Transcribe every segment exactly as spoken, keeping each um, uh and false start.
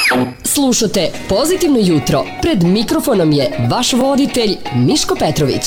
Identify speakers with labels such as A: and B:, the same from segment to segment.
A: Slušate Pozitivno jutro. Pred mikrofonom je vaš voditelj Miško Petrović.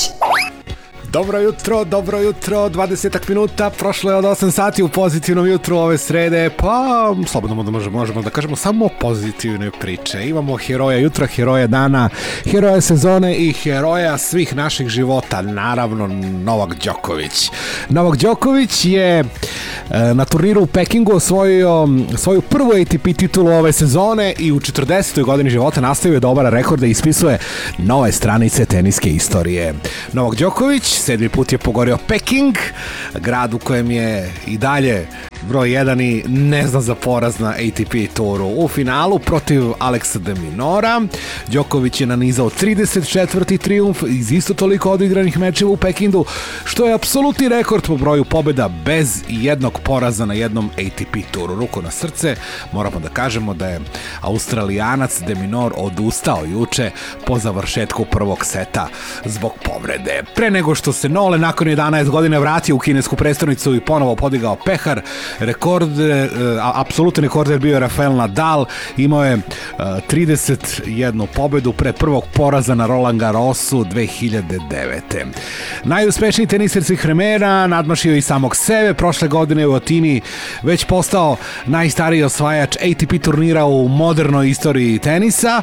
B: Dobro jutro, dobro jutro, dvadeset minuta, prošlo je od osam sati u Pozitivnom jutru ove srede, pa slobodno da možemo, možemo da kažemo samo pozitivne priče. Imamo heroja jutra, heroja dana, heroja sezone i heroja svih naših života, naravno Novak Đoković. Novak Đoković je e, na turniru u Pekingu osvojio svoju prvu A T P titulu ove sezone i u četrdesetoj godini života nastavio da obara rekorde i ispisuje nove stranice teniske istorije. Novak Đoković sedmi put je pogorio Peking, grad u kojem je i dalje broj jedan i ne zna za poraz na A T P turu. U finalu protiv Aleksa de Minora Đoković je nanizao trideset četvrti trijumf iz isto toliko odigranih mečeva u Pekingu, što je apsolutni rekord po broju pobjeda bez jednog poraza na jednom A T P turu. Ruku na srce, moramo da kažemo da je Australijanac de Minor odustao juče po završetku prvog seta zbog povrede. Pre nego što se Nole nakon jedanaest godina vratio u kinesku prestonicu i ponovo podigao pehar, rekord, apsolutni rekorder bio je Rafael Nadal, imao je trideset jednu pobedu pre prvog poraza na Roland Garrosu dve hiljade devete. Najuspešniji teniser svih vremena, nadmašio i samog sebe, prošle godine u Atini već postao najstariji osvajač A T P turnira u modernoj istoriji tenisa,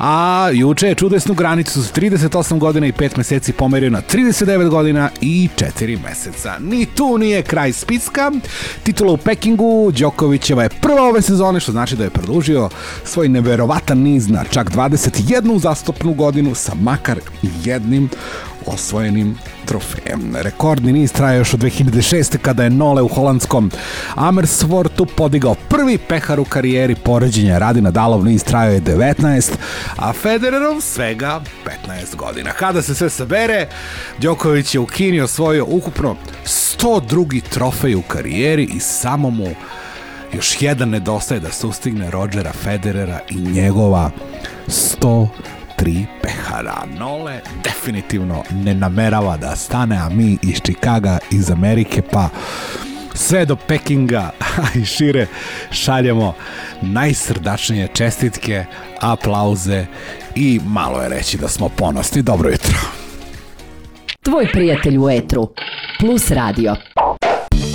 B: a juče je čudesnu granicu s trideset osam godina i pet meseci pomerio na trideset devet godina i četiri meseca. Ni tu nije kraj spiska. Titula u Pekingu Đokovićeva je prva ove sezone, što znači da je produžio svoj neverovatan niz na čak dvadeset jednu uzastopnu godinu sa makar jednim osvojenim trofejem. Rekordni niz traje još od dve hiljade šeste kada je Nole u holandskom Amersfoortu podigao prvi pehar u karijeri. Poređenja radi, Nadalov niz trajao je devetnaest, a Federerov svega petnaest godina. Kada se sve sabere, Đoković je u Kini osvojio ukupno sto drugi trofej u karijeri i samo mu još jedan nedostaje da sustigne Rodgera Federera i njegova sto tri pehara. Nole definitivno ne namerava da stane, a mi iz Čikaga, iz Amerike, pa sve do Pekinga, a i šire šaljemo najsrdačnije čestitke, aplauze i malo je reći da smo ponosni. Dobro jutro.
A: Tvoj prijatelj u etru. Plus radio.